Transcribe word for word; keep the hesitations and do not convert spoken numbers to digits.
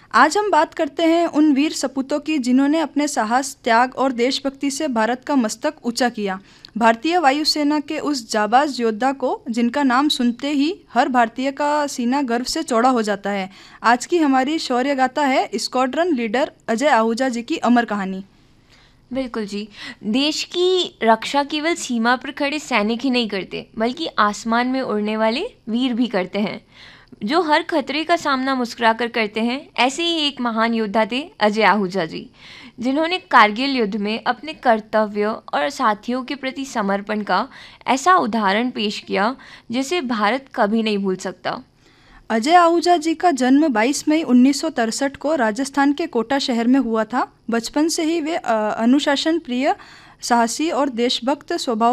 आज हम बात करते हैं उन वीर सपूतों की जिन्होंने अपने साहस, त्याग और देशभक्ति से भारत का मस्तक ऊंचा किया। भारतीय वायुसेना के उस जाबाज योद्धा को जिनका नाम सुनते ही हर भारतीय का सीना गर्व से चौड़ा हो जाता है। आज की हमारी शौर्य गाथा है स्क्वाड्रन लीडर अजय आहूजा जी की अमर कहानी। बिल्कुल जी। देश की रक्षा केवल सीमा पर खड़े सैनिक ही नहीं करते, बल्कि आसमान में उड़ने वाले वीर भी करते हैं, जो हर खतरे का सामना मुस्कुरा कर करते हैं। ऐसे ही एक महान योद्धा थे अजय आहूजा जी, जिन्होंने कारगिल युद्ध में अपने कर्तव्य और साथियों के प्रति समर्पण का ऐसा उदाहरण पेश किया जिसे भारत कभी नहीं भूल सकता। अजय आहूजा जी का जन्म बाईस मई उन्नीस सौ तिरसठ को राजस्थान के कोटा शहर में हुआ था। बचपन से ही वे अ, अनुशासन प्रिय, साहसी और देशभक्त स्वभाव